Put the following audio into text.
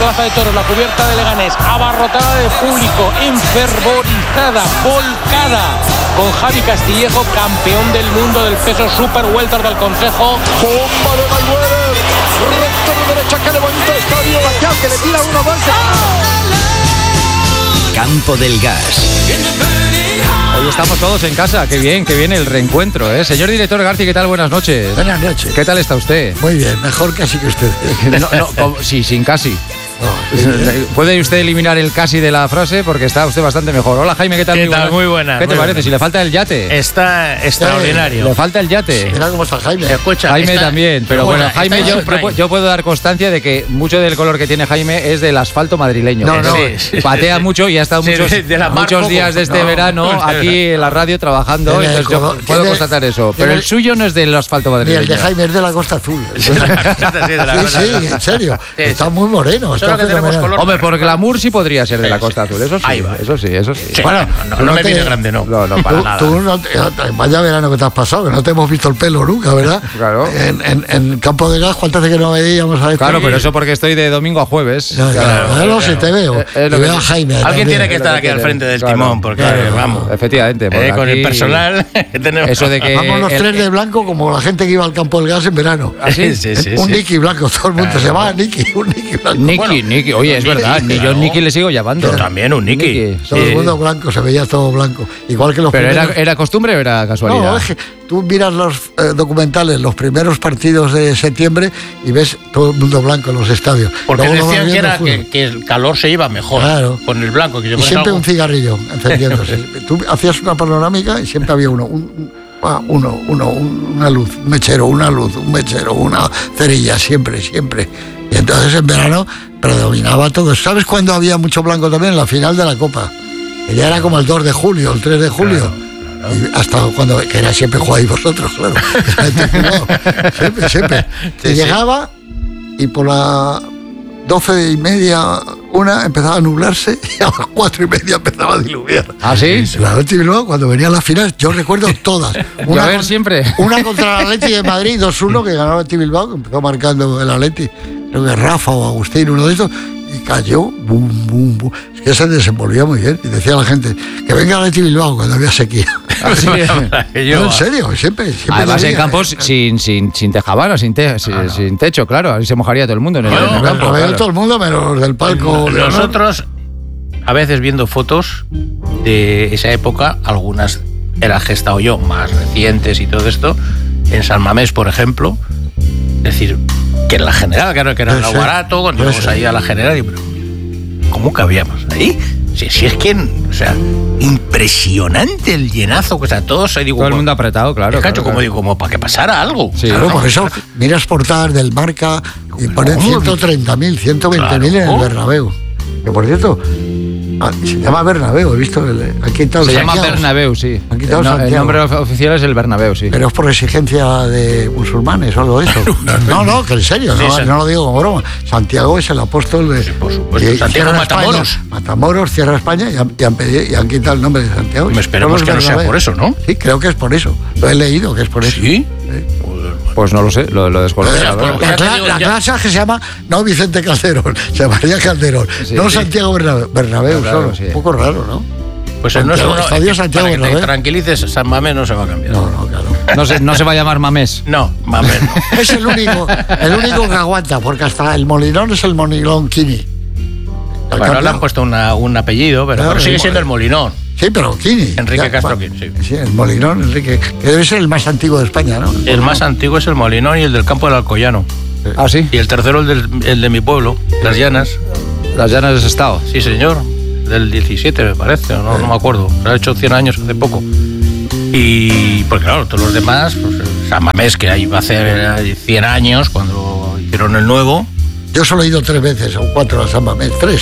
Plaza de Toros, la cubierta de Leganés, abarrotada de público, enfervorizada, volcada, con Javi Castillejo, campeón del mundo del peso super welter del Consejo. Bomba de Mayweather, recto de derecha que levanta el estadio, Gatián que le tira 1-2. Campo del Gas. Hoy estamos todos en casa, qué bien el reencuentro, ¿eh? Señor director Garci, ¿qué tal? Buenas noches. Buenas noches. ¿Qué tal está usted? Muy bien, mejor casi que usted. Sí, sin casi. No, ¿Puede usted eliminar el casi de la frase? Porque está usted bastante mejor. Hola, Jaime, ¿qué tal? ¿Qué tal? Muy buena. ¿Qué te parece? Si le falta el yate. Está extraordinario. Le falta el yate. mira cómo está Jaime. Escucha, Jaime está- también, pero bueno, Jaime, está yo puedo dar constancia de que mucho del color que tiene Jaime es del asfalto madrileño. No, sí. Patea mucho y ha estado Sí, de la mar muchos poco. días de este No, verano no, aquí en la radio trabajando, Tiene entonces yo color- puedo tiene- constatar eso. Pero tiene- el suyo no es del asfalto Ni madrileño. el de Jaime es de la Costa Azul. Sí, en serio. Sí, Está sí. muy moreno. Solo Está que tenemos fenomenal. color. Hombre, por glamour sí podría ser de la Costa Azul, eso sí. Ahí va. Eso sí. Sí, Bueno, no no me te- viene grande, no. No, para nada. Tú vaya verano que te has pasado, que no te hemos visto el pelo nunca, ¿verdad? Claro. En Campo de Gas, ¿cuántas veces que no veíamos a este? Claro, pero eso porque estoy de domingo a jueves. No sé, te veo. Es lo Y que- veo a Jaime. Alguien también. tiene que estar lo aquí que al tiene. frente del Claro. timón, porque vamos. Efectivamente. porque Con aquí- el personal que tenemos. Eso de que Vamos los tres de blanco como la gente que iba al Campo del Gas en verano. ¿Ah, sí? Sí. Un Nicky blanco, todo el mundo se llamaba Nicky, un Nicky blanco. Nicky, oye, es verdad, ni yo claro. Nicky le sigo llamando. Yo también, un Nicky. Todo el mundo blanco, se veía todo blanco. Igual que los ¿Pero primeros... era costumbre o era casualidad? No, es que tú miras los documentales, los primeros partidos de septiembre y ves todo el mundo blanco en los estadios. Porque Luego lo vas decían que, viendo, era, juro. que el calor se iba mejor Claro. con el blanco. Que yo Y pones siempre algo- un cigarrillo encendiéndose. Tú hacías una panorámica y siempre había una luz, un mechero, una cerilla, siempre. Y entonces en verano predominaba todo. ¿Sabes cuándo había mucho blanco también? En la final de la Copa. Que ya era como el 2 de julio, el 3 de julio. Y hasta cuando, que era siempre jugáis vosotros, claro. siempre. Sí, Y llegaba y por las 12:30, 1 empezaba a nublarse y a las 4:30 empezaba a diluviar. ¿Ah, sí? La Atleti Bilbao, cuando venía a la final, yo recuerdo todas. Llover siempre. Una contra el Atleti de Madrid, 2-1, que ganó el Atleti Bilbao, que empezó marcando el Atleti. Creo que Rafa o Agustín, uno de estos, y cayó, bum. Es que se desenvolvía muy bien. Y decía a la gente, que venga el Atleti Bilbao cuando había sequía. Así es. No, en serio, siempre. Además en llovía. campos sin tejabana, sin techo, claro. Ahí se mojaría todo el mundo en el Bueno, campo. Lo veía claro. todo el mundo, menos los del palco. Nosotros, a veces viendo fotos de esa época, algunas era gestado yo, más recientes y todo esto, en San Mamés, por ejemplo, es decir, que en la General, claro, que era Puede algo ser. barato, cuando Puede íbamos ser. ahí a la General, y pero ¿cómo cabíamos ahí? Si es que, o sea, impresionante el llenazo, o sea, todos ahí digo, Todo el mundo apretado, claro. cacho, claro, como claro. digo, como para que pasara algo. Sí. Claro, por eso miras portadas del Marca y ponen ¿Cómo? 130.000, 120.000 en el Claro. Bernabéu. Que por cierto, se llama Bernabéu, he visto. Aquí está Se llama Bernabéu, sí. Han quitado El Santiago. nombre oficial es el Bernabéu, sí. Pero es por exigencia de musulmanes o algo de eso. No, que en serio, no lo digo como broma. Santiago es el apóstol de. Sí, por supuesto. y Santiago cierra Matamoros. España. Matamoros cierra España y han quitado el nombre de Santiago. Me esperemos Solo que no es sea Bernabéu. por eso, ¿no? Sí, creo que es por eso. Lo he leído que es por eso. Sí. Pues no lo sé, lo desconozco. la verdad. Ya te digo, La ya- clase que se llama, no Vicente Calderón, se llamaría Calderón, Sí, no sí. Santiago Bernabéu Claro, solo. sí. Un poco raro, ¿no? Pues Santiago, Estadio Santiago para que te Bernabéu. tranquilices, San Mamés no se va a cambiar. No, claro. No se va a llamar Mamés. No, Mamés no. Es el único que aguanta, porque hasta el Molinón es el Molinón Kini. Bueno, le han puesto un apellido, pero, Claro, pero sigue el siendo el Molinón. Sí, pero Kini. Enrique Ya, Castro bueno, Kini, sí. Sí, el Molinón, Enrique, que debe ser el más antiguo de España, ¿no? El más antiguo es el Molinón y el del campo del Alcoyano. Ah, sí. Y el tercero el de mi pueblo, Las Llanas. Las llanas de Estado. Sí, señor. Del 17, me parece, no me acuerdo. Se ha hecho 100 años hace poco. Y, pues claro, todos los demás, pues, San Mamés, que ahí va a hacer 100 años, cuando hicieron el nuevo. Yo solo he ido 3 veces o 4 a San Mamés, 3.